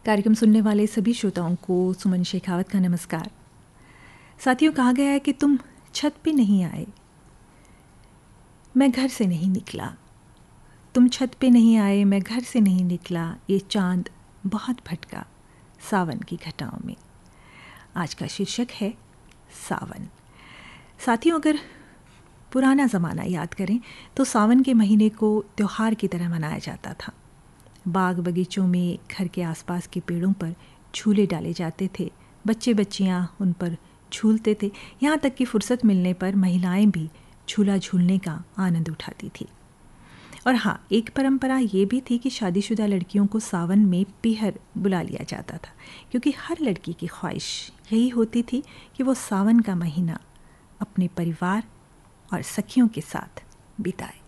कार्यक्रम सुनने वाले सभी श्रोताओं को सुमन शेखावत का नमस्कार। साथियों, कहा गया है कि तुम छत पे नहीं आए, मैं घर से नहीं निकला। तुम छत पे नहीं आए, मैं घर से नहीं निकला, ये चांद बहुत भटका सावन की घटाओं में। आज का शीर्षक है सावन। साथियों, अगर पुराना ज़माना याद करें तो सावन के महीने को त्योहार की तरह मनाया जाता था। बाग बगीचों में, घर के आसपास के पेड़ों पर झूले डाले जाते थे। बच्चे बच्चियां उन पर झूलते थे। यहाँ तक कि फुर्सत मिलने पर महिलाएं भी झूला झूलने का आनंद उठाती थी। और हाँ, एक परंपरा ये भी थी कि शादीशुदा लड़कियों को सावन में पीहर बुला लिया जाता था, क्योंकि हर लड़की की ख्वाहिश यही होती थी कि वो सावन का महीना अपने परिवार और सखियों के साथ बिताए।